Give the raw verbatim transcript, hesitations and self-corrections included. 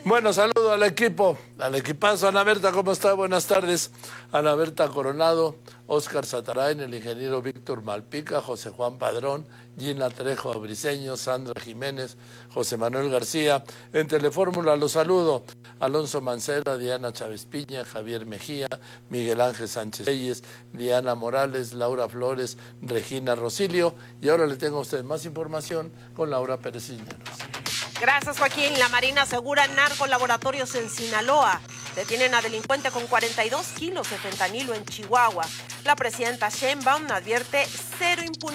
Bueno, saludo al equipo, al equipazo. Ana Berta, ¿cómo está? Buenas tardes. Ana Berta Coronado, Óscar Satarain, el ingeniero Víctor Malpica, José Juan Padrón, Gina Trejo Briceño, Sandra Jiménez, José Manuel García. En Telefórmula los saludo. Alonso Mancera, Diana Chávez Piña, Javier Mejía, Miguel Ángel Sánchez Reyes, Diana Morales, Laura Flores, Regina Rosilio. Y ahora le tengo a usted más información con Laura Pérez Cisneros. Gracias, Joaquín. La Marina asegura narcolaboratorios en Sinaloa. Detienen a delincuente con cuarenta y dos kilos de fentanilo en Chihuahua. La presidenta Sheinbaum advierte cero impunidad.